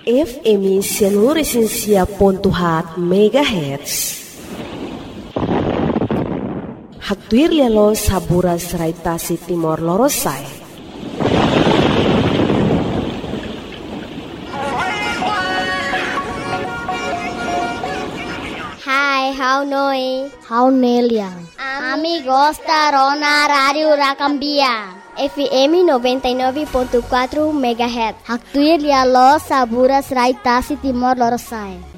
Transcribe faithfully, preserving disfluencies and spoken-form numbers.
F M seluruh esensia ponto hat megahertz. Haktuir lialo saburas raitasi Timor Lorosai. Hai, how noi? How Neliang? Amigos da Rona Radio Racambia. F M noventa e nove ponto quatro megahertz. Haktuir lialo saburas raitasi Timor Lorosai.